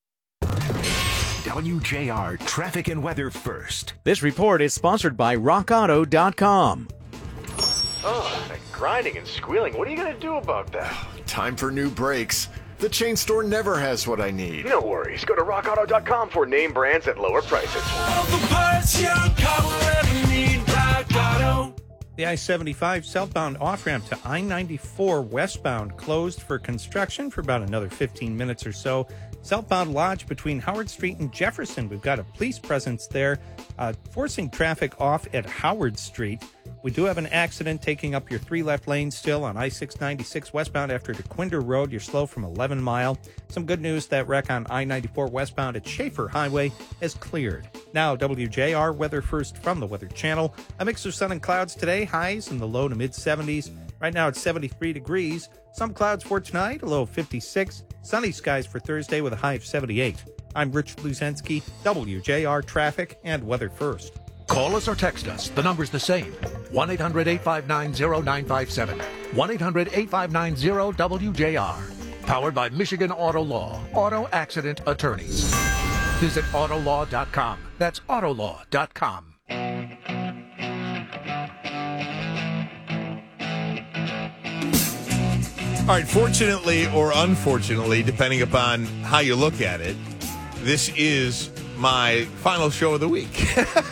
Speaker 2: WJR Traffic and Weather First.
Speaker 1: This report is sponsored by RockAuto.com.
Speaker 15: Oh, that grinding and squealing. What are you going to do about that?
Speaker 11: Time for new brakes. The chain store never has what I need.
Speaker 15: No worries. Go to rockauto.com for name brands at lower prices.
Speaker 14: All the parts your car will ever need, Rock Auto.
Speaker 10: The I-75 southbound off-ramp to I-94 westbound closed for construction for about another 15 minutes or so. Southbound Lodge between Howard Street and Jefferson. We've got a police presence there forcing traffic off at Howard Street. We do have an accident taking up your 3 left lanes still on I-696 westbound after DeQuinder Road. You're slow from 11 Mile. Some good news, that wreck on I-94 westbound at Schaefer Highway has cleared. Now, WJR Weather First from the Weather Channel. A mix of sun and clouds today, highs in the low to mid-70s. Right now it's 73 degrees. Some clouds for tonight, a low of 56. Sunny skies for Thursday with a high of 78. I'm Rich Bluzensky, WJR Traffic and Weather First.
Speaker 26: Call us or text us. The number's the same. 1-800-859-0957. 1-800-859-0WJR. Powered by Michigan Auto Law. Auto Accident Attorneys. Visit Autolaw.com. That's Autolaw.com.
Speaker 3: All right, fortunately or unfortunately, depending upon how you look at it, this is my final show of the week.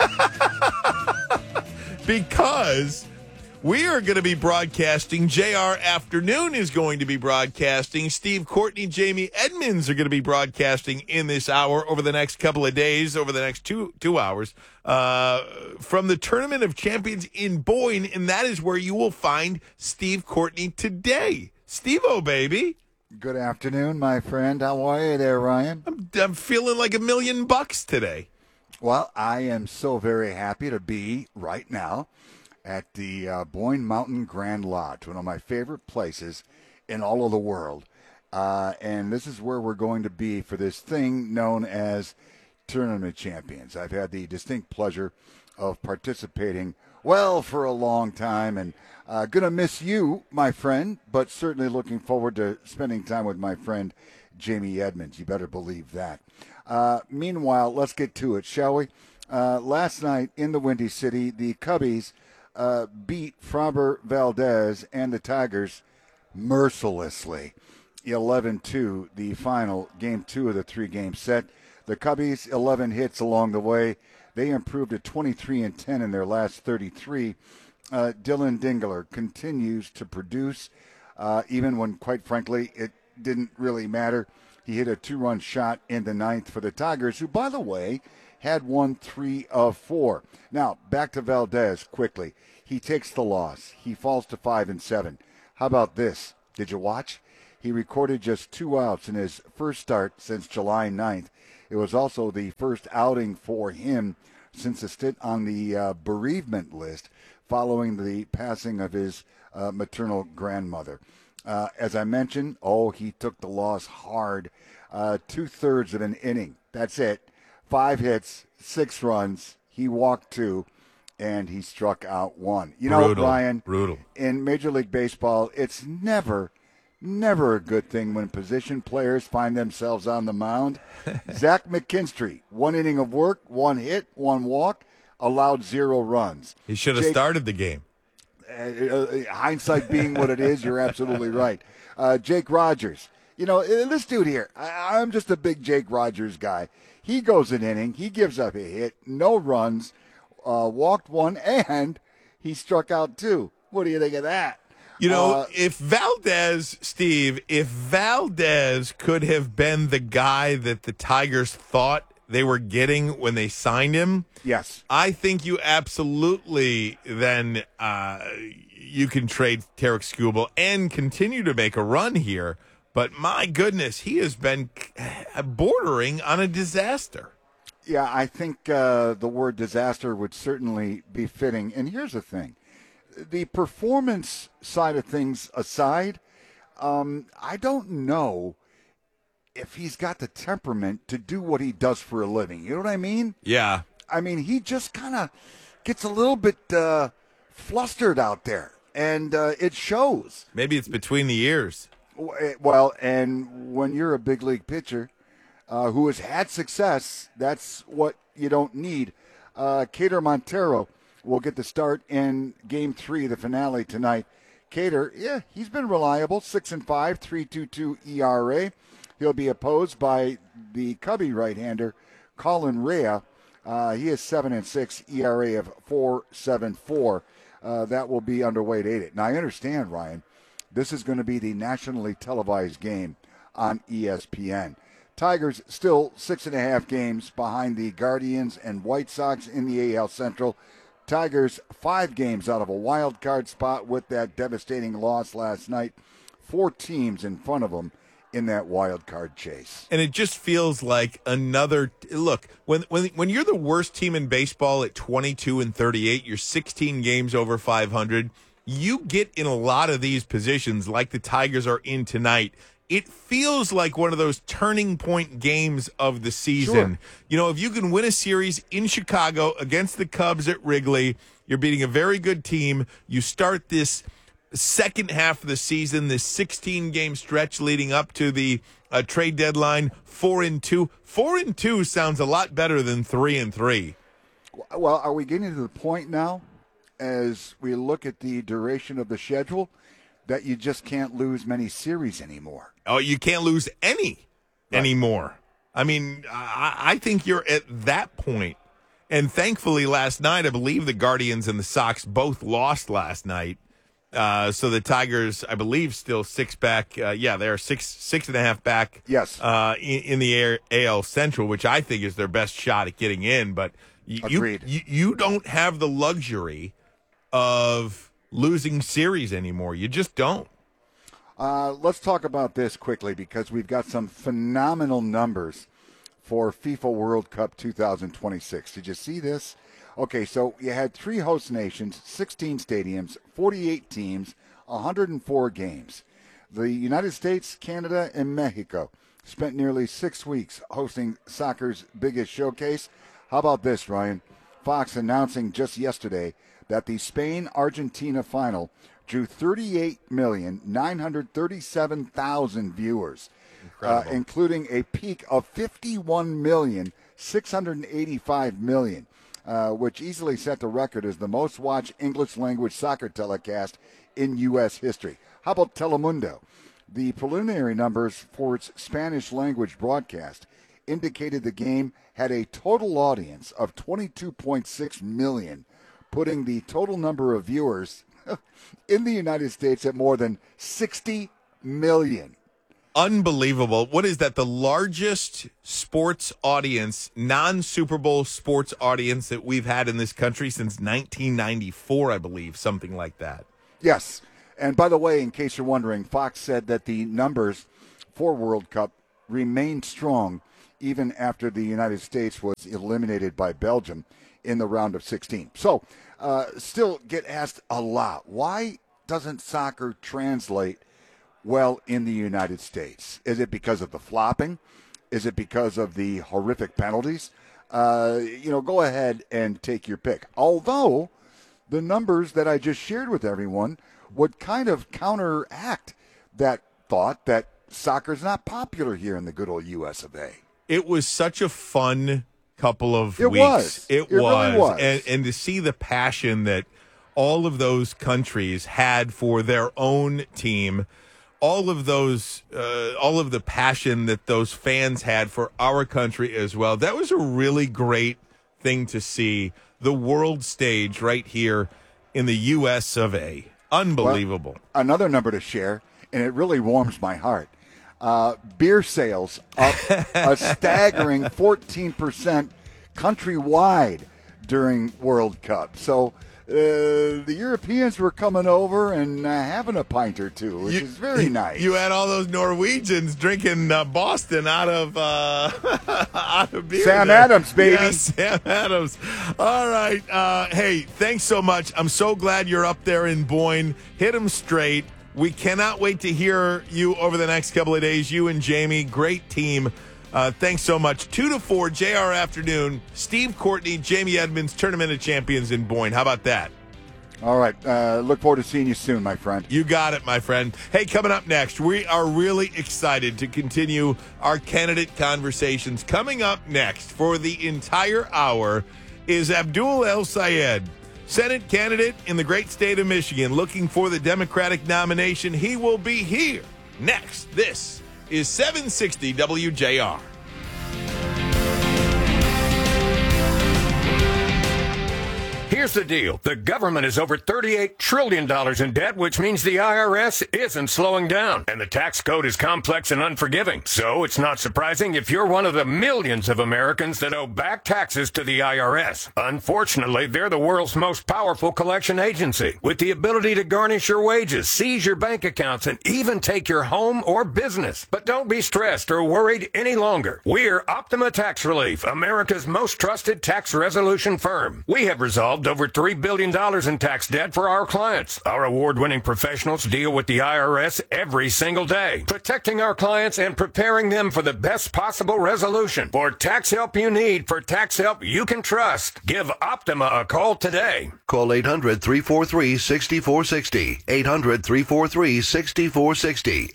Speaker 3: Because we are going to be broadcasting, JR Afternoon is going to be broadcasting, Steve Courtney, Jamie Edmonds are going to be broadcasting in this hour over the next couple of days, over the next two hours, from the Tournament of Champions in Boyne, and that is where you will find Steve Courtney today. Steve-O, baby.
Speaker 16: Good afternoon, my friend. How are you there, Ryan?
Speaker 3: I'm feeling like $1 million today.
Speaker 16: Well, I am so very happy to be right now at the Boyne Mountain Grand Lodge, one of my favorite places in all of the world. And this is where we're going to be for this thing known as Tournament Champions. I've had the distinct pleasure of participating, well, for a long time, and going to miss you, my friend, but certainly looking forward to spending time with my friend Jamie Edmonds. You better believe that. Meanwhile, let's get to it, shall we? Last night in the Windy City, the Cubbies beat Framber Valdez and the Tigers mercilessly. 11-2, the final game 2 of the 3-game set. The Cubbies, 11 hits along the way. They improved to 23-10 in their last 33. Dylan Dingler continues to produce, even when, quite frankly, it didn't really matter. He hit a 2-run shot in the 9th for the Tigers, who, by the way, had won 3 of 4. Now, back to Valdez quickly. He takes the loss. He falls to 5-7. How about this? Did you watch? He recorded just 2 outs in his first start since July 9th. It was also the first outing for him since a stint on the bereavement list following the passing of his maternal grandmother. As I mentioned, he took the loss hard. 2/3 of an inning. That's it. 5 hits, 6 runs. He walked 2, and he struck out 1. You know, Ryan,
Speaker 3: brutal.
Speaker 16: In Major League Baseball, it's never a good thing when position players find themselves on the mound. Zach McKinstry, 1 inning of work, 1 hit, 1 walk, allowed 0 runs.
Speaker 3: He should have started the game.
Speaker 16: Hindsight being what it is, you're absolutely right. Jake Rogers. You know, this dude here, I'm just a big Jake Rogers guy. He goes an inning. He gives up a hit, no runs, walked 1, and he struck out 2. What do you think of that?
Speaker 3: You know, if Valdez could have been the guy that the Tigers thought they were getting when they signed him,
Speaker 16: yes,
Speaker 3: I think you absolutely then you can trade Tarek Skubal and continue to make a run here. But my goodness, he has been bordering on a disaster.
Speaker 16: Yeah, I think the word disaster would certainly be fitting. And here's the thing. The performance side of things aside, I don't know if he's got the temperament to do what he does for a living. You know what I mean?
Speaker 3: Yeah.
Speaker 16: I mean, he just kind of gets a little bit flustered out there, and it shows.
Speaker 3: Maybe it's between the ears.
Speaker 16: Well, and when you're a big league pitcher who has had success, that's what you don't need. Cater Montero will get the start in Game 3, the finale tonight. Cater, he's been reliable, 6-5, 3.22 ERA. He'll be opposed by the Cubby right-hander, Colin Rea. He has 7-6, ERA of 4.74. That will be underway at 8. Now, I understand, Ryan, this is going to be the nationally televised game on ESPN. Tigers still 6.5 games behind the Guardians and White Sox in the AL Central. Tigers 5 games out of a wild card spot with that devastating loss last night. 4 teams in front of them in that wild card chase.
Speaker 3: And it just feels like another look. When you're the worst team in baseball at 22-38, you're 16 games over 500. You get in a lot of these positions like the Tigers are in tonight. It feels like one of those turning point games of the season.
Speaker 16: Sure.
Speaker 3: You know, if you can win a series in Chicago against the Cubs at Wrigley, you're beating a very good team. You start this second half of the season, this 16-game stretch leading up to the trade deadline, 4-2. 4-2 sounds a lot better than 3-3.
Speaker 16: Well, are we getting to the point now, as we look at the duration of the schedule, that you just can't lose many series anymore?
Speaker 3: Oh, you can't lose any anymore. I mean, I think you're at that point. And thankfully, last night, I believe the Guardians and the Sox both lost last night. So the Tigers, I believe, still 6 back. They're 6.5 back.
Speaker 16: Yes.
Speaker 3: In the AL Central, which I think is their best shot at getting in. But you don't have the luxury of losing series anymore. You just don't.
Speaker 16: Let's talk about this quickly because we've got some phenomenal numbers for FIFA World Cup 2026. Did you see this? Okay, so you had 3 host nations, 16 stadiums, 48 teams, 104 games. The United States, Canada, and Mexico spent nearly 6 weeks hosting soccer's biggest showcase. How about this, Ryan? Fox announcing just yesterday that the Spain-Argentina final drew 38,937,000 viewers, including a peak of 51,685,000, which easily set the record as the most watched English-language soccer telecast in U.S. history. How about Telemundo? The preliminary numbers for its Spanish-language broadcast indicated the game had a total audience of 22.6 million, putting the total number of viewers in the United States at more than 60 million.
Speaker 3: Unbelievable. What is that? The largest sports audience, non-Super Bowl sports audience that we've had in this country since 1994, I believe, something like that.
Speaker 16: Yes. And by the way, in case you're wondering, Fox said that the numbers for World Cup remained strong even after the United States was eliminated by Belgium in the round of 16. So, still get asked a lot, why doesn't soccer translate well in the United States? Is it because of the flopping? Is it because of the horrific penalties? Go ahead and take your pick. Although the numbers that I just shared with everyone would kind of counteract that thought that soccer's not popular here in the good old US of A.
Speaker 3: It was such a fun couple of
Speaker 16: weeks.
Speaker 3: It
Speaker 16: really was.
Speaker 3: And to see the passion that all of those countries had for their own team, all of the passion that those fans had for our country as well. That was a really great thing to see. The world stage right here in the US of A. Unbelievable.
Speaker 16: Well, another number to share, and it really warms my heart. Beer sales up a staggering 14% countrywide during World Cup. So the Europeans were coming over and having a pint or two, which is very nice.
Speaker 3: You had all those Norwegians drinking Boston out of beer.
Speaker 16: Sam
Speaker 3: there.
Speaker 16: Adams, baby.
Speaker 3: Yes, Sam Adams. All right. Hey, thanks so much. I'm so glad you're up there in Boyne. Hit them straight. We cannot wait to hear you over the next couple of days. You and Jamie, great team. Thanks so much. 2 to 4, JR Afternoon. Steve Courtney, Jamie Edmonds, Tournament of Champions in Boyne. How about that?
Speaker 16: All right. Look forward to seeing you soon, my friend.
Speaker 3: You got it, my friend. Hey, coming up next, we are really excited to continue our candidate conversations. Coming up next for the entire hour is Abdul El-Sayed, Senate candidate in the great state of Michigan, looking for the Democratic nomination. He will be here next. This is 760 WJR.
Speaker 20: Here's the deal. The government is over $38 trillion in debt, which means the IRS isn't slowing down. And the tax code is complex and unforgiving. So it's not surprising if you're one of the millions of Americans that owe back taxes to the IRS. Unfortunately, they're the world's most powerful collection agency, with the ability to garnish your wages, seize your bank accounts, and even take your home or business. But don't be stressed or worried any longer. We're Optima Tax Relief, America's most trusted tax resolution firm. We have resolved over $3 billion in tax debt for our clients. Our award-winning professionals deal with the IRS every single day, protecting our clients and preparing them for the best possible resolution. For tax help you need, for tax help you can trust, give Optima a call today.
Speaker 4: Call 800-343-6460. 800-343-6460.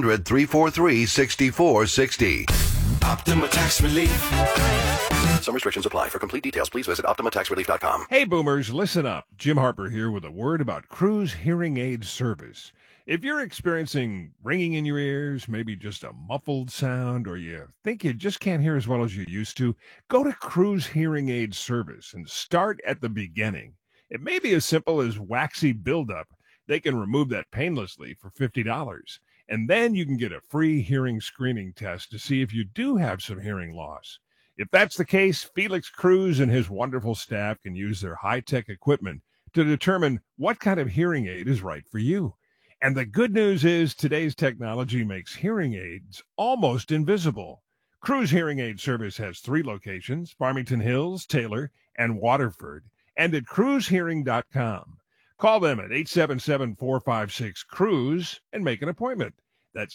Speaker 4: 800-343-6460.
Speaker 14: Optima Tax Relief.
Speaker 21: Some restrictions apply. For complete details, please visit OptimaTaxRelief.com.
Speaker 25: Hey, boomers, listen up. Jim Harper here with a word about Cruz Hearing Aid Service. If you're experiencing ringing in your ears, maybe just a muffled sound, or you think you just can't hear as well as you used to, go to Cruz Hearing Aid Service and start at the beginning. It may be as simple as waxy buildup. They can remove that painlessly for $50. And then you can get a free hearing screening test to see if you do have some hearing loss. If that's the case, Felix Cruz and his wonderful staff can use their high-tech equipment to determine what kind of hearing aid is right for you. And the good news is today's technology makes hearing aids almost invisible. Cruz Hearing Aid Service has 3 locations, Farmington Hills, Taylor, and Waterford, and at cruzhearing.com. Call them at 877-456-CRUZ and make an appointment. That's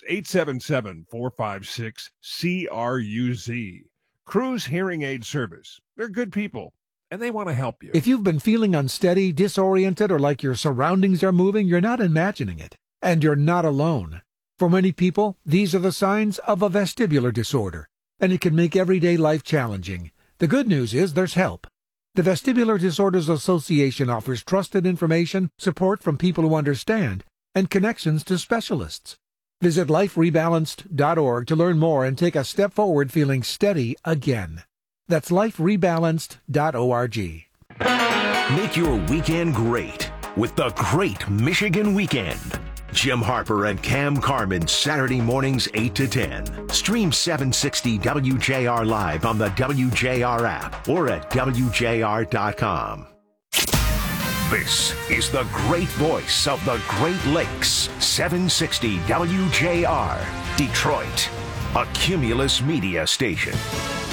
Speaker 25: 877-456-CRUZ. Cruz Hearing Aid Service. They're good people, and they want to help you.
Speaker 26: If you've been feeling unsteady, disoriented, or like your surroundings are moving, you're not imagining it. And you're not alone. For many people, these are the signs of a vestibular disorder, and it can make everyday life challenging. The good news is there's help. The Vestibular Disorders Association offers trusted information, support from people who understand, and connections to specialists. Visit liferebalanced.org to learn more and take a step forward feeling steady again. That's liferebalanced.org.
Speaker 2: Make your weekend great with the Great Michigan Weekend. Jim Harper and Cam Carmen, Saturday mornings 8 to 10. Stream 760 WJR live on the WJR app or at WJR.com. This is the great voice of the Great Lakes, 760 WJR, Detroit, a Cumulus Media station.